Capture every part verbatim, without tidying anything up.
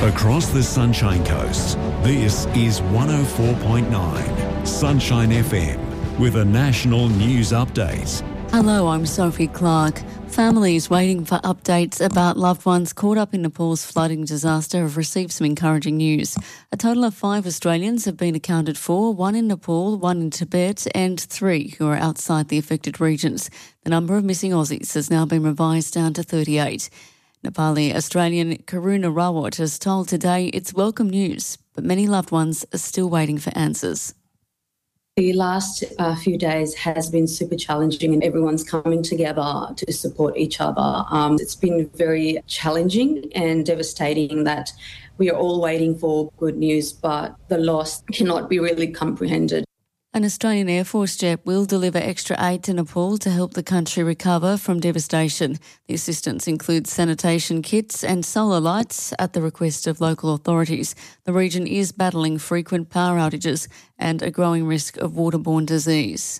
Across the Sunshine Coast, this is one oh four point nine Sunshine F M with a national news update. Hello, I'm Sophie Clark. Families waiting for updates about loved ones caught up in Nepal's flooding disaster have received some encouraging news. A total of five Australians have been accounted for, one in Nepal, one in Tibet, and three who are outside the affected regions. The number of missing Aussies has now been revised down to thirty-eight. Nepali Australian Karuna Rawat has told Today it's welcome news, but many loved ones are still waiting for answers. The last uh, few days has been super challenging and everyone's coming together to support each other. Um, it's been very challenging and devastating that we are all waiting for good news, but the loss cannot be really comprehended. An Australian Air Force jet will deliver extra aid to Nepal to help the country recover from devastation. The assistance includes sanitation kits and solar lights at the request of local authorities. The region is battling frequent power outages and a growing risk of waterborne disease.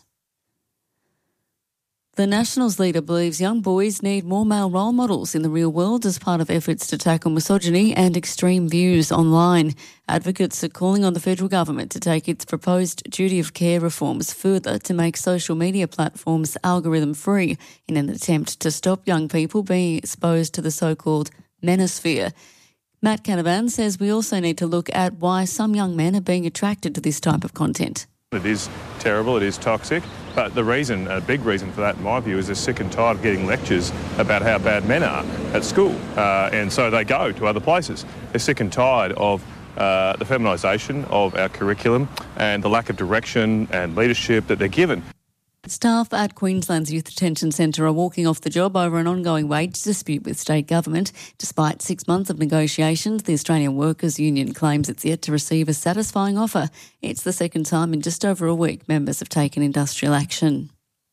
The Nationals leader believes young boys need more male role models in the real world as part of efforts to tackle misogyny and extreme views online. Advocates are calling on the federal government to take its proposed duty of care reforms further to make social media platforms algorithm-free in an attempt to stop young people being exposed to the so-called manosphere. Matt Canavan says we also need to look at why some young men are being attracted to this type of content. It is terrible, it is toxic, but the reason, a big reason for that in my view, is they're sick and tired of getting lectures about how bad men are at school, uh, and so they go to other places. They're sick and tired of uh, the feminisation of our curriculum and the lack of direction and leadership that they're given. Staff at Queensland's Youth Detention Centre are walking off the job over an ongoing wage dispute with state government. Despite six months of negotiations, the Australian Workers' Union claims it's yet to receive a satisfying offer. It's the second time in just over a week members have taken industrial action.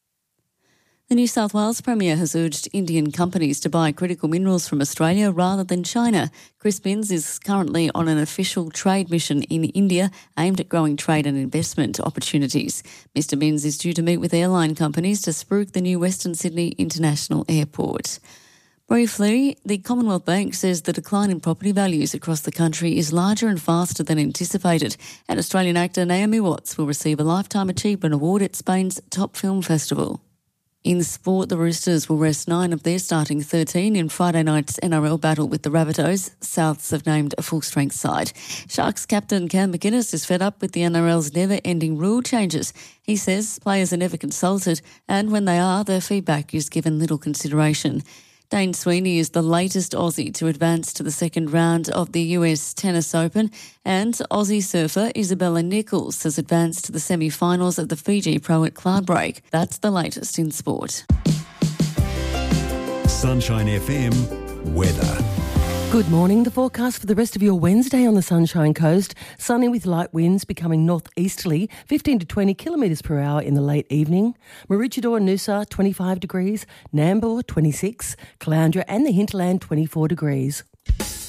The New South Wales Premier has urged Indian companies to buy critical minerals from Australia rather than China. Chris Binns is currently on an official trade mission in India aimed at growing trade and investment opportunities. Mister Binns is due to meet with airline companies to spruik the new Western Sydney International Airport. Briefly, the Commonwealth Bank says the decline in property values across the country is larger and faster than anticipated, and Australian actor Naomi Watts will receive a Lifetime Achievement Award at Spain's top film festival. In sport, the Roosters will rest nine of their starting thirteen in Friday night's N R L battle with the Rabbitohs. Souths have named a full-strength side. Sharks captain Cam McInnes is fed up with the N R L's never-ending rule changes. He says players are never consulted, and when they are, their feedback is given little consideration. Dane Sweeney is the latest Aussie to advance to the second round of the U S Tennis Open, and Aussie surfer Isabella Nichols has advanced to the semi-finals of the Fiji Pro at Cloudbreak. That's the latest in sport. Sunshine F M weather. Good morning. The forecast for the rest of your Wednesday on the Sunshine Coast. Sunny with light winds becoming northeasterly, fifteen to twenty kilometres per hour in the late evening. Maroochydore and Noosa, twenty-five degrees. Nambour, twenty-six. Caloundra and the hinterland, twenty-four degrees.